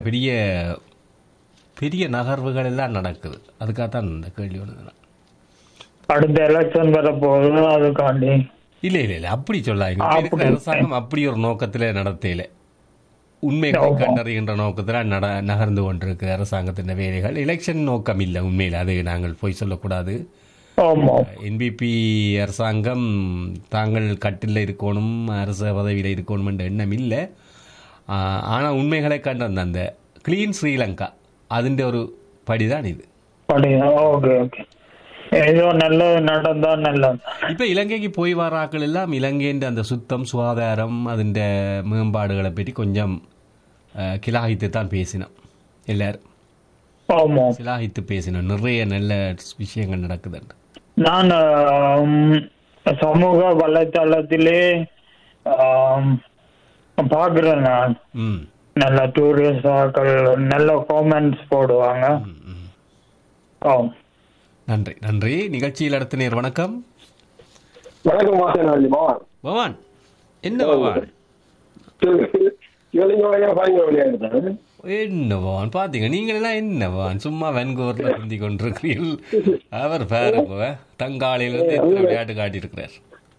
பெரிய பெரிய நகர்வுகள் எல்லாம் நடக்குது. அதுக்காகத்தான் இந்த கேள்வி ஒன்று. அடுத்த எலெக்ஷன் வர போகுது, அதுக்காண்டி. இல்லை அப்படி சொல்லாங்க. அரசாங்கம் அப்படி ஒரு நோக்கத்தில் நடத்தையில உண்மைகளை கண்டறிகின்ற நோக்கத்தில் நகர்ந்து கொண்டிருக்கு அரசாங்கத்தின் வேலைகள். எலெக்ஷன் நோக்கம் இல்லை உண்மையில், அது நாங்கள் போய் சொல்லக்கூடாது. என்பிபி அரசாங்கம் தாங்கள் கட்டில் இருக்கணும், அரச பதவியில் இருக்கணும் என்ற எண்ணம் இல்லை. ஆனால் உண்மைகளை கண்ட அந்த கிளீன் ஸ்ரீலங்கா அதிൻ്റെ ஒரு படிதான் இது. இப்ப இலங்கைக்கு போய் வராக்கள் எல்லாம் இலங்கையின் அந்த சுத்தம், சுகாதாரம், அதிண்ட மேம்பாடுகளை பற்றி கொஞ்சம் கிலாகித்து தான் பேசினோம். எல்லாரும் கிலாகித்து பேசினோம். நிறைய நல்ல விஷயங்கள் நடக்குது. நான் சமூக வலைத்தளத்திலே பாக்குறேன். நான் நல்ல டூரிஸ்டாக்கள் நல்ல காமெண்ட்ஸ் போடுவாங்க. நன்றி நன்றி. நிகழ்ச்சியில் அடுத்த நேர். வணக்கம். பவான், என்ன பவான் என்ன பவான் பாத்தீங்க நீங்கள் எல்லாம் என்ன பவான் சும்மா வென்கூவர்ல குந்தி கொண்டிருக்கிறீர்கள். அவர் பாருங்க தங்காலையிலிருந்து எத்தனை விளையாட்டு காட்டியிருக்கிறார்.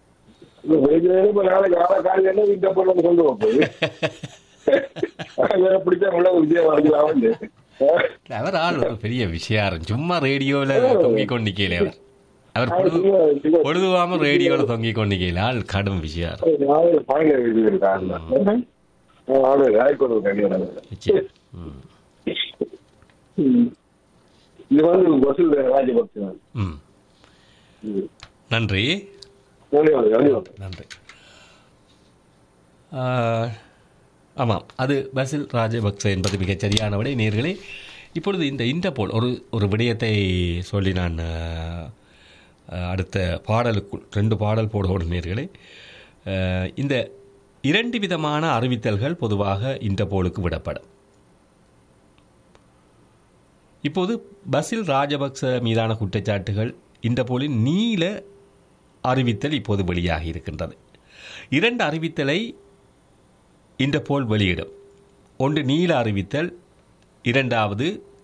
அவர் ஆள் ஒரு பெரிய விஷயம். சும்மா ரேடியோல தொங்கிக் கொண்டிக்கல. அவர் பொழுதுவாம ரேடியோல தொங்கிக் கொண்டிக்கல. ஆள் கடும் விஷயம். நன்றி நன்றி. ஆமாம், அது பசில் ராஜபக்ச என்பது மிகச் சரியான விடை. நேர்களே, இப்பொழுது இந்த இன்டர்போல் ஒரு விடயத்தை சொல்லி நான் அடுத்த பாடலுக்குள் 2 பாடல் போடுவோம். நேர்களே, இந்த 2 விதமான அறிவித்தல்கள் பொதுவாக இன்டர்போலுக்கு விடப்படும். இப்போது பசில் ராஜபக்ச மீதான குற்றச்சாட்டுகள் இன்டர்போலின் நீல அறிவித்தல் இப்போது வெளியாகி இருக்கின்றது. 2 அறிவித்தலை இன்டர்போல் வெளியிடும். ஒன்று நீல அறிவித்தல், 2வது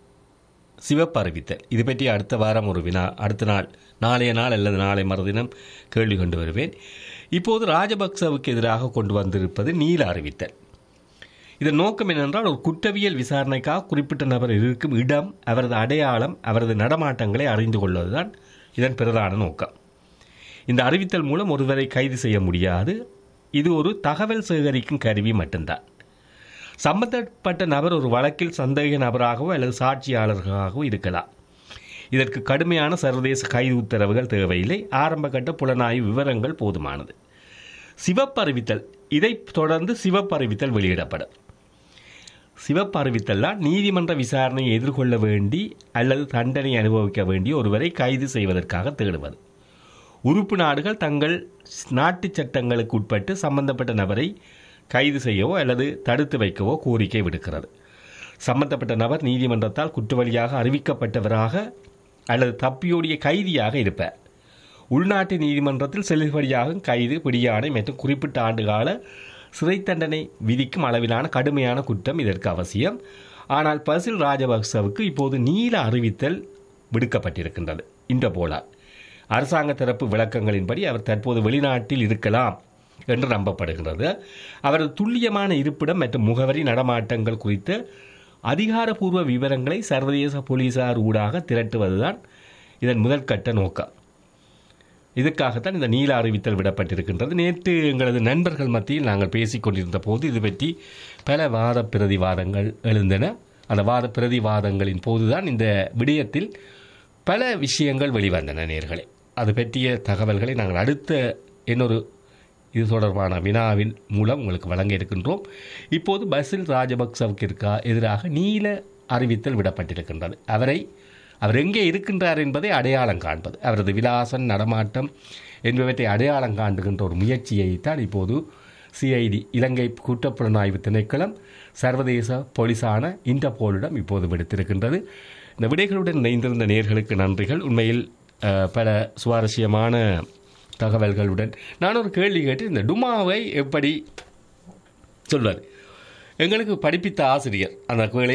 சிவப்பு அறிவித்தல். இது பற்றி அடுத்த வாரம் ஒரு வினா, அடுத்த நாள், நாளைய நாள் அல்லது நாளை மறுதினம் கேள்வி கொண்டு வருவேன். இப்போது ராஜபக்சவுக்கு எதிராக கொண்டு வந்திருப்பது நீல அறிவித்தல். இதன் நோக்கம் என்னென்றால், ஒரு குற்றவியல் விசாரணைக்காக குறிப்பிட்ட நபர் இருக்கும் இடம், அவரது அடையாளம், அவரது நடமாட்டங்களை அறிந்து கொள்வதுதான் இதன் பிரதான நோக்கம். இந்த அறிவித்தல் மூலம் ஒருவரை கைது செய்ய முடியாது. இது ஒரு தகவல் சேகரிக்கும் கருவி மட்டும்தான். சம்பந்தப்பட்ட நபர் ஒரு வழக்கில் சந்தேக நபராகவோ அல்லது சாட்சியாளர்களாகவோ இருக்கலாம். இதற்கு கடுமையான சர்வதேச கைது உத்தரவுகள் தேவையில்லை. ஆரம்பகட்ட புலனாய்வு விவரங்கள் போதுமானது. சிவப்பு அறிவித்தல், இதைத் தொடர்ந்து சிவப்பு அறிவித்தல் வெளியிடப்படும். சிவப்பு அறிவித்தல் தான் நீதிமன்ற விசாரணையை எதிர்கொள்ள வேண்டி அல்லது தண்டனை அனுபவிக்க வேண்டிய ஒருவரை கைது செய்வதற்காக தேடுவது. உறுப்பு நாடுகள் தங்கள் நாட்டு சட்டங்களுக்கு உட்பட்டு சம்பந்தப்பட்ட நபரை கைது செய்யவோ அல்லது தடுத்து வைக்கவோ கோரிக்கை விடுக்கிறது. சம்பந்தப்பட்ட நபர் நீதிமன்றத்தால் குற்றவாளியாக அறிவிக்கப்பட்டவராக அல்லது தப்பியோடிய கைதியாக இருப்பார். உள்நாட்டு நீதிமன்றத்தில் செல்லுபடியாகும் கைது, பிடியாணை மற்றும் குறிப்பிட்ட ஆண்டுகால சிறை தண்டனை விதிக்கும் அளவிலான கடுமையான குற்றம் இதற்கு அவசியம். ஆனால் பசில் ராஜபக்சவுக்கு இப்போது நீல அறிவித்தல் விடுக்கப்பட்டிருக்கின்றது இன்டர்போலால். அரசாங்க தரப்பு விளக்கங்களின்படி அவர் தற்போது வெளிநாட்டில் இருக்கலாம் என்று நம்பப்படுகிறது. அவரது துல்லியமான இருப்பிடம் மற்றும் முகவரி, நடமாட்டங்கள் குறித்த அதிகாரப்பூர்வ விவரங்களை சர்வதேச போலீசார் ஊடாக திரட்டுவதுதான் இதன் முதற்கட்ட நோக்கம். இதுக்காகத்தான் இந்த நீல அறிவித்தல் விடப்பட்டிருக்கின்றது. நேற்று எங்களது நண்பர்கள் மத்தியில் நாங்கள் பேசிக் கொண்டிருந்த போது இது பற்றி பல வாத பிரதிவாதங்கள் எழுந்தன. அந்த வாத பிரதிவாதங்களின் போதுதான் இந்த விடயத்தில் பல விஷயங்கள் வெளிவந்தன. நேர்களே, அது பற்றிய தகவல்களை நாங்கள் அடுத்த இன்னொரு இது தொடர்பான வினாவின் மூலம் உங்களுக்கு வழங்க இருக்கின்றோம். இப்போது பசில் ராஜபக்சவுக்கு எதிராக நீல அறிவித்தல் விடப்பட்டிருக்கின்றது. அவர் எங்கே இருக்கின்றார் என்பதை அடையாளம் காண்பது, அவரது விலாசம், நடமாட்டம் என்பவற்றை அடையாளம் காண்கின்ற ஒரு முயற்சியைத்தான் இப்போது சிஐடி, இலங்கை குற்றப்புலனாய்வு திணைக்களம், சர்வதேச போலீஸான இன்டர்போலிடம் இப்போது விடுத்திருக்கின்றது. இந்த விடைகளுடன் இணைந்திருந்த நேர்களுக்கு நன்றிகள். உண்மையில் பல சுவாரஸ்யமான தகவல்களுடன் நான் ஒரு கேள்வி கேட்டு, இந்த டுமாவை எப்படி சொல்வார் எங்களுக்கு படிப்பித்த ஆசிரியர் அந்த வேளை